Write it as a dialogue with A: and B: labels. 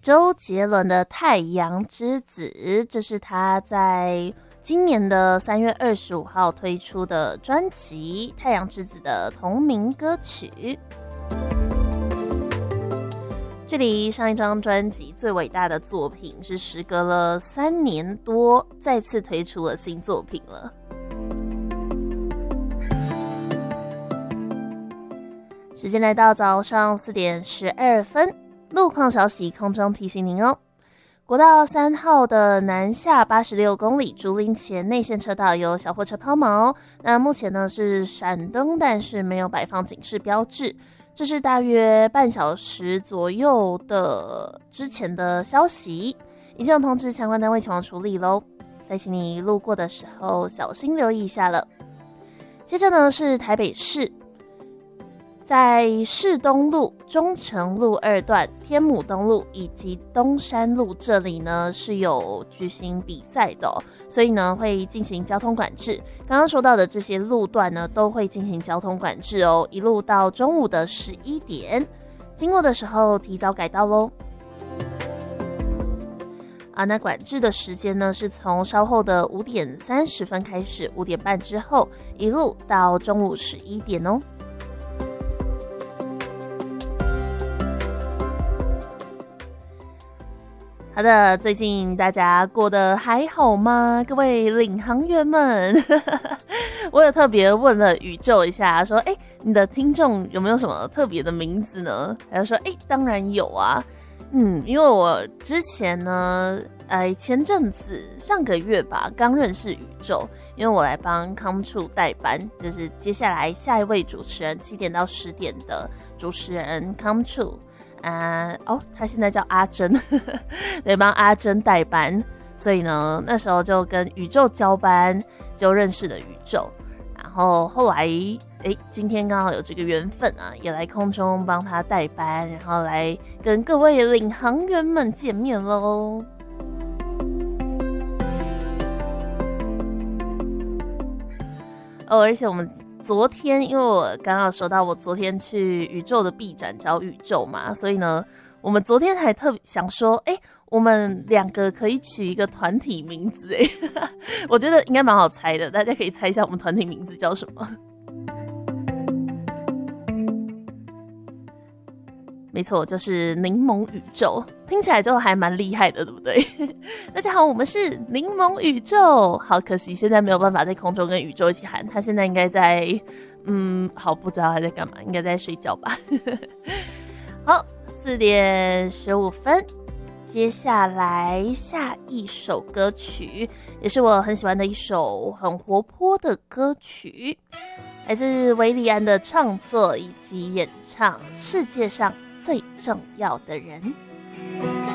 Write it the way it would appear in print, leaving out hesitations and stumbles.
A: 周杰伦的《太阳之子》，这是他在今年的3月25号推出的专辑《太阳之子》的同名歌曲。距离上一张专辑最伟大的作品是时隔了3年多，再次推出了新作品了。时间来到早上4点12分，路况消息空中提醒您哦。国道3号的南下86公里竹林前内线车道有小货车抛锚，那目前呢是闪灯，但是没有摆放警示标志。这是大约半小时左右的之前的消息，已经有通知相关单位前往处理咯，再请你路过的时候小心留意一下了。接着呢是台北市，在市东路、中城路2段、天母东路以及东山路这里呢是有举行比赛的所以呢会进行交通管制。刚刚说到的这些路段呢都会进行交通管制哦，一路到中午的11点，经过的时候提早改道咯。那管制的时间呢是从稍后的5点30分开始，5点半之后一路到中午11点哦。好的，最近大家过得还好吗？各位领航员们我有特别问了宇宙一下，说你的听众有没有什么特别的名字呢？他就说当然有啊。因为我之前呢前阵子上个月吧刚认识宇宙，因为我来帮 Come True 代班，就是接下来下一位主持人7点到10点的主持人 Come True。他现在叫阿珍对，帮阿珍代班，所以呢那时候就跟宇宙交班，就认识了宇宙，然后后来今天刚好有这个缘分啊，也来空中帮他代班，然后来跟各位领航员们见面咯。而且我们昨天，因为我刚刚说到我昨天去宇宙的 B 展找宇宙嘛，所以呢我们昨天还特别想说我们2个可以取一个团体名字我觉得应该蛮好猜的，大家可以猜一下我们团体名字叫什么。没错，就是柠檬宇宙，听起来就还蛮厉害的，对不对？大家好，我们是柠檬宇宙。好可惜现在没有办法在空中跟宇宙一起喊，他现在应该在好，不知道他在干嘛，应该在睡觉吧。好，4点15分，接下来下一首歌曲也是我很喜欢的一首很活泼的歌曲，来自维里安的创作以及演唱《世界上最重要的人》。